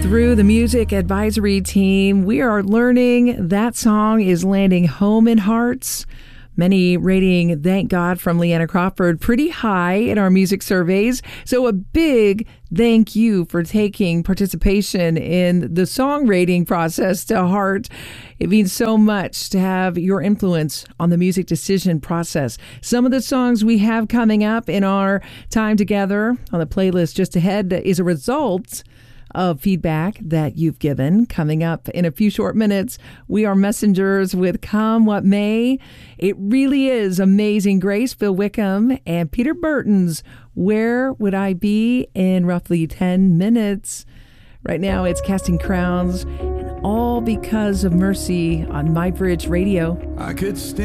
Through the music advisory team, we are learning that song is landing home in hearts. Many rating Thank God from Leanna Crawford pretty high in our music surveys. So a big thank you for taking participation in the song rating process to heart. It means so much to have your influence on the music decision process. Some of the songs we have coming up in our time together on the playlist just ahead is a result of feedback that you've given. Coming up in a few short minutes, we are messengers with Come What May. It really is Amazing Grace, Phil Wickham, and Peter Burton's Where Would I Be in roughly 10 minutes. Right now, it's Casting Crowns, and all because of mercy on My Bridge Radio. I could stand